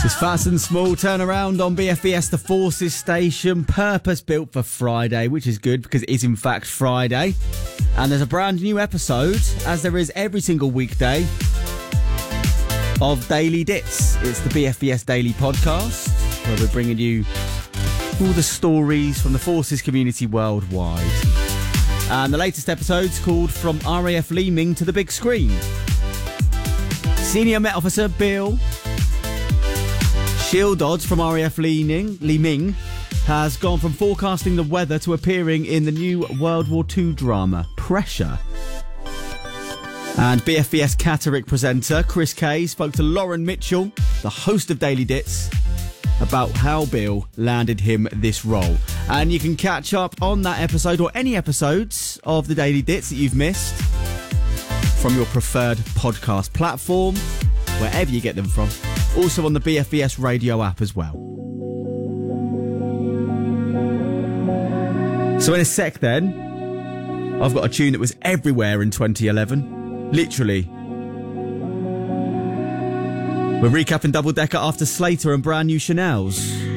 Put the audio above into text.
It's Fast and Small turnaround on BFBS, the Forces station, purpose-built for Friday, which is good because it is in fact Friday. And there's a brand new episode, as there is every single weekday, of Daily Dits. It's the BFBS Daily Podcast, where we're bringing you all the stories from the Forces community worldwide. And the latest episode's called From RAF Li Ming to the Big Screen. Senior Met Officer Bill Shield Dodds from RAF Li Ming has gone from forecasting the weather to appearing in the new World War II drama, Pressure. And BFBS Catterick presenter Chris Kay spoke to Lauren Mitchell, the host of Daily Dits, about how Bill landed him this role. And you can catch up on that episode or any episodes of the Daily Dits that you've missed from your preferred podcast platform, wherever you get them from. Also on the BFBS radio app as well. So in a sec then, I've got a tune that was everywhere in 2011. Literally. We're recapping Double Decker after Slater and brand new Chanel's.